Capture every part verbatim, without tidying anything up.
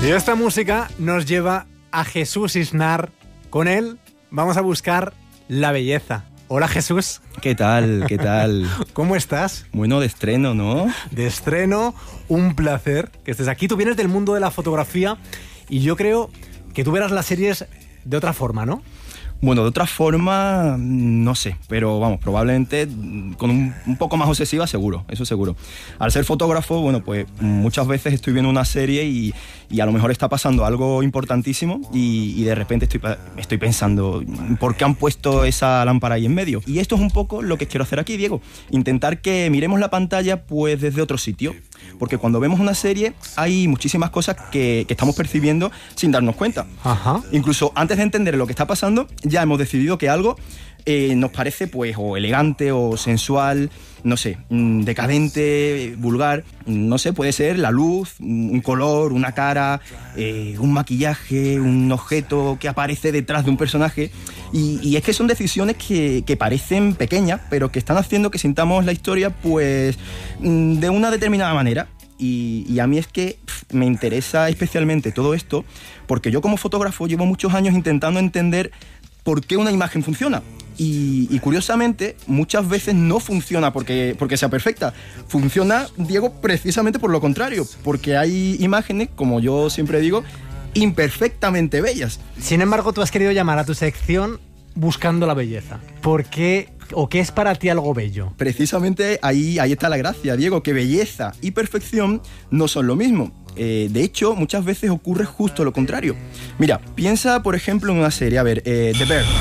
Y esta música nos lleva a Jesús Isnar. Con él vamos a buscar la belleza. Hola, Jesús. ¿Qué tal? ¿Qué tal? ¿Cómo estás? Bueno, de estreno, ¿no? De estreno, un placer que estés aquí. Tú vienes del mundo de la fotografía y yo creo que tú verás las series de otra forma, ¿no? Bueno, de otra forma, no sé, pero vamos, probablemente con un, un poco más obsesiva, seguro, eso seguro. Al ser fotógrafo, bueno, pues muchas veces estoy viendo una serie y, y a lo mejor está pasando algo importantísimo y, y de repente estoy, estoy pensando, ¿por qué han puesto esa lámpara ahí en medio? Y esto es un poco lo que quiero hacer aquí, Diego, intentar que miremos la pantalla pues desde otro sitio, porque cuando vemos una serie hay muchísimas cosas que, que estamos percibiendo sin darnos cuenta. Ajá. Incluso antes de entender lo que está pasando, ya hemos decidido que algo eh, nos parece pues o elegante o sensual, no sé, decadente, vulgar, no sé, puede ser la luz, un color, una cara, eh, un maquillaje, un objeto que aparece detrás de un personaje y, y es que son decisiones que, que parecen pequeñas pero que están haciendo que sintamos la historia pues de una determinada manera. Y, y a mí es que pff, me interesa especialmente todo esto porque yo como fotógrafo llevo muchos años intentando entender por qué una imagen funciona. Y, y curiosamente, muchas veces no funciona porque, porque sea perfecta. Funciona, Diego, precisamente por lo contrario. Porque hay imágenes, como yo siempre digo, imperfectamente bellas. Sin embargo, tú has querido llamar a tu sección Buscando la belleza. ¿Por qué o qué es para ti algo bello? Precisamente ahí, ahí está la gracia, Diego, que belleza y perfección no son lo mismo. Eh, de hecho, muchas veces ocurre justo lo contrario. Mira, piensa, por ejemplo, en una serie. A ver, eh, The Bear.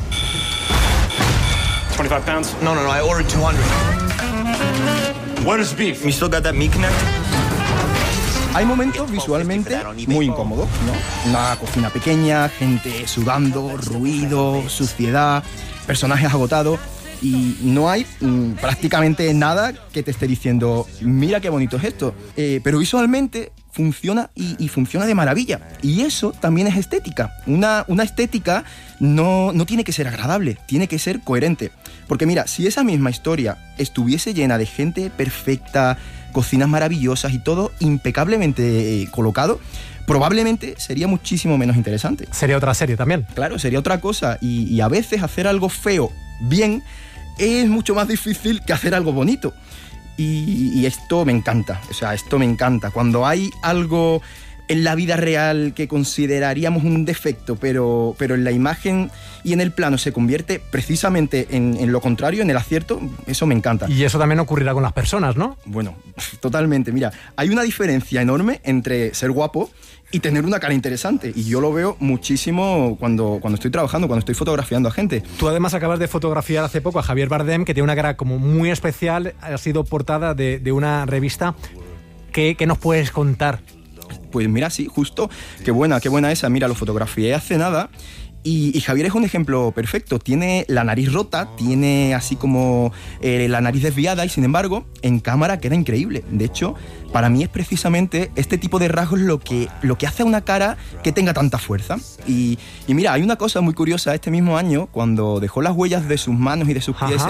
twenty-five pounds? No, no, no, I ordered two hundred. Where's beef? You still got that meat connect? Hay momentos visualmente muy incómodos, ¿no? Una cocina pequeña, gente sudando, ruido, suciedad, personajes agotados y no hay mmm, prácticamente nada que te esté diciendo mira qué bonito es esto. Eh, pero visualmente funciona y, y funciona de maravilla. Y eso también es estética. Una, una estética no, no tiene que ser agradable, tiene que ser coherente. Porque mira, si esa misma historia estuviese llena de gente perfecta, cocinas maravillosas y todo impecablemente eh, colocado, probablemente sería muchísimo menos interesante. Sería otra serie también. Claro, sería otra cosa. Y, y a veces hacer algo feo bien es mucho más difícil que hacer algo bonito. Y, y esto me encanta, o sea, esto me encanta. Cuando hay algo en la vida real que consideraríamos un defecto, pero, pero en la imagen y en el plano se convierte precisamente en, en lo contrario, en el acierto, eso me encanta. Y eso también ocurrirá con las personas, ¿no? Bueno, totalmente. Mira, hay una diferencia enorme entre ser guapo y tener una cara interesante. Y yo lo veo muchísimo cuando, cuando estoy trabajando, cuando estoy fotografiando a gente. Tú además acabas de fotografiar hace poco a Javier Bardem, que tiene una cara como muy especial. Ha sido portada de, de una revista. ¿Qué, qué nos puedes contar? Pues mira, sí, justo. Qué buena, qué buena esa. Mira, lo fotografié hace nada. Y, y Javier es un ejemplo perfecto. Tiene la nariz rota, tiene así como eh, la nariz desviada y sin embargo en cámara queda increíble. De hecho, para mí es precisamente este tipo de rasgos lo que, lo que hace a una cara que tenga tanta fuerza. Y, y mira, hay una cosa muy curiosa. Este mismo año, cuando dejó las huellas de sus manos y de sus pies